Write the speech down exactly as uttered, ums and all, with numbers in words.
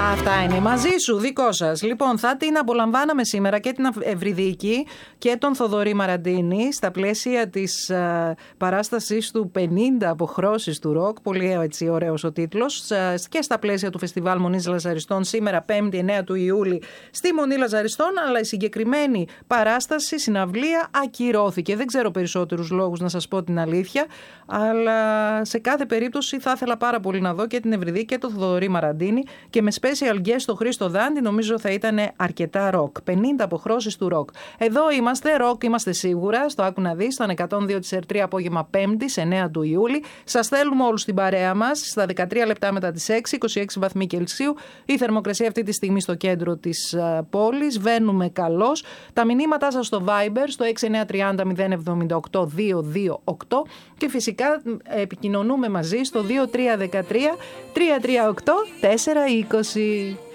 Αυτά είναι μαζί σου, δικό σας. Λοιπόν, θα την απολαμβάναμε σήμερα και την Ευρυδίκη και τον Θοδωρή Μαραντίνη στα πλαίσια της α, παράστασης του πενήντα αποχρώσεις του ροκ. Πολύ έτσι ωραίος ο τίτλος. Α, και στα πλαίσια του Φεστιβάλ Μονής Λαζαριστών σήμερα πέμπτη εννέα του Ιούλη στη Μονή Λαζαριστών, αλλά η συγκεκριμένη παράσταση, συναυλία, ακυρώθηκε. Δεν ξέρω περισσότερους λόγους, να σας πω την αλήθεια, αλλά σε κάθε περίπτωση θα ήθελα πάρα πολύ να δω και την Ευρυδίκη και τον Θοδωρή Μαραντίνη και με special guest στο Χρήστο Δάντη, νομίζω θα ήταν αρκετά ροκ. πενήντα αποχρώσεις του ροκ. Εδώ είμαστε, ροκ είμαστε σίγουρα, στο Άκου να δεις, στον εκατόν δύο της ΕΡΤΡΙ απόγευμα Πέμπτης, εννέα του Ιούλη. Σας θέλουμε όλους στην παρέα μας, στα δεκατρία λεπτά μετά τις έξι, είκοσι έξι βαθμοί Κελσίου. Η θερμοκρασία αυτή τη στιγμή στο κέντρο της uh, πόλης. Βαίνουμε καλώς. Τα μηνύματά σας στο Viber, στο έξι εννέα τρία μηδέν μηδέν εβδομήντα οκτώ δύο δύο οκτώ και φυσικά επικοινωνούμε μαζί στο δύο τρία ένα τρία τρία τρία οκτώ τέσσερα είκοσι.